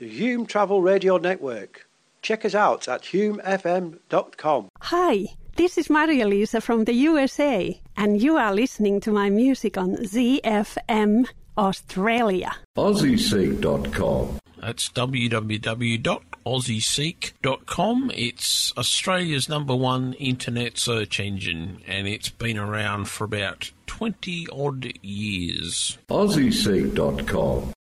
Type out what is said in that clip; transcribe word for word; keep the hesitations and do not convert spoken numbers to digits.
the Hume Travel Radio Network. Check us out at hume f m dot com. Hi, this is Maria-Lisa from the U S A, and you are listening to my music on Z F M Australia. Aussie Seek dot com. That's w w w dot aussie seek dot com. It's Australia's number one internet search engine, and it's been around for about twenty odd years. Aussie Seek dot com.